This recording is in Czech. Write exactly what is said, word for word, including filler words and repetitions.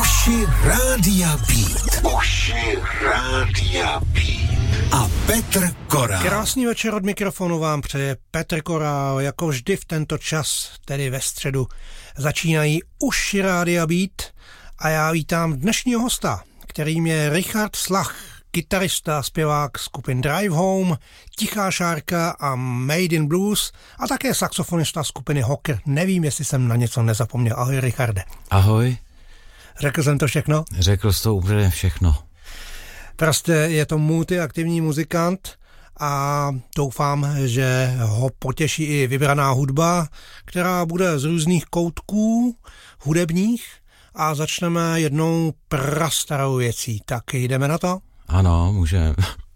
Uši Rádia Beat. Uši Rádia Beat. A Petr Korál. Krásný večer od mikrofonu vám přeje Petr Korál. Jako vždy v tento čas, tedy ve středu, začínají Uši Rádia Beat a já vítám dnešního hosta, kterým je Richard Slach, kytarista, zpěvák skupin Drive Home, Tichá šárka a Made in Blues a také saxofonista skupiny Hocker. Nevím, jestli jsem na něco nezapomněl. Ahoj, Richarde. Ahoj. Řekl jsem to všechno? Řekl jsi to úplně všechno. Prostě je to multiaktivní muzikant a doufám, že ho potěší i vybraná hudba, která bude z různých koutků hudebních a začneme jednou prastarou věcí. Tak jdeme na to? Ano, můžeme.